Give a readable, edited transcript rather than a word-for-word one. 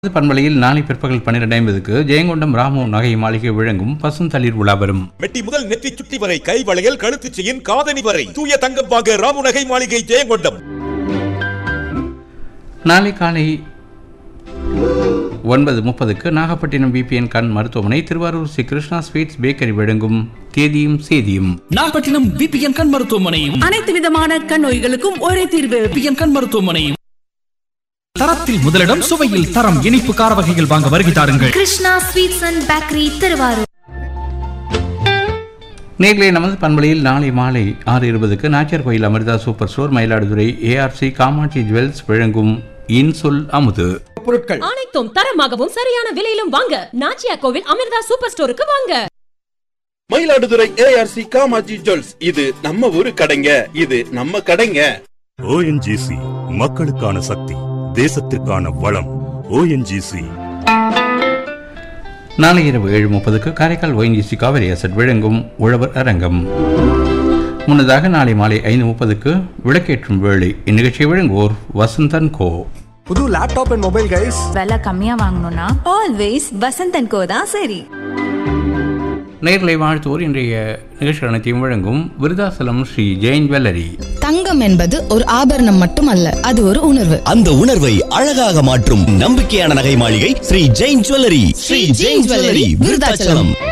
பண்பலையில் நாளை பிற்பகல் 12:50 ஜெயங்கொண்டம் ராமு நகை மாளிகை வழங்கும் பசுந்தளிர் உலா வரும். மெட்டி முதல் நெற்றி சுட்டி வரை கை வளையல் கழுத்து செயின் காதணி வரை தூய தங்கம் வாங்க ராமு நகை மாளிகை ஜெயங்கொண்டம். நாளை காலை 9:30 நாகப்பட்டினம் பிபிஎன் கண் மருத்துவமனை திருவாரூர் ஸ்ரீ கிருஷ்ணா ஸ்வீட்ஸ் பேக்கரி வழங்கும் தேதியும் சேதியும். நாகப்பட்டினம் பிபிஎன் கண் மருத்துவமனை அனைத்து விதமான கண் நோய்களுக்கும் ஒரே தீர்வு. பிபிஎன் கண் மருத்துவமனை தரத்தில் முதலிடம், சுவையில் தரம், இனிப்பு கார வகைகள் வாங்க வருகை தாருங்கள். Krishna sweets and bakery Thiruvarur. நேர்களை நமது பண்பலையில் நாளை மாலை 6:20 நாச்சியார் கோயில் Amrita super store Mayiladuthurai ARC Kamakshi jewels வழங்கும் இன்சொல் அமுது. பொருட்கள் அனைத்தும் தரமாகவும் சரியான விலையிலும் வாங்க நாச்சியார் கோவில் அமிர்தா சூப்பர் ஸ்டோருக்கு வாங்க. மயிலாடுதுறை ஏஆர்சி காமாட்சி ஜுவல்ஸ், இது நம்ம ஊரு கடைங்க, இது நம்ம கடைங்க. ஓஎன்ஜிசி மக்களுக்கான சக்தி, தேசத்திற்கான வளம். ஓஎன்ஜிசி. நாளை இரவு 7:30 காரைக்கால் ஓஎன்ஜிசி காவிரி அசட் வழங்கும் உழவர் அரங்கம். முன்னதாக நாளை மாலை 5:30 விளக்கேற்றும் வேளை. இந்நிகழ்ச்சியை வழங்குவோர் வசந்தன் கோ. புது லேப்டாப் அண்ட் மொபைல் கைஸ் விலை கம்மியா வாங்கணும்னா ஆல்வேஸ் வசந்தன் கோ தான் சரி. நேர்களை வாழ்த்துவோர் இன்றைய நிகழ்ச்சி அனைத்தையும் வழங்கும் விருதாசலம் ஸ்ரீ ஜெயின் ஜுவல்லரி. தங்கம் என்பது ஒரு ஆபரணம் மட்டுமல்ல, அது ஒரு உணர்வு. அந்த உணர்வை அழகாக மாற்றும் நம்பிக்கையான நகை மாளிகை ஸ்ரீ ஜெயின் ஜுவல்லரி. ஸ்ரீ ஜெயின் ஜுவல்லரி விருதாச்சலம்.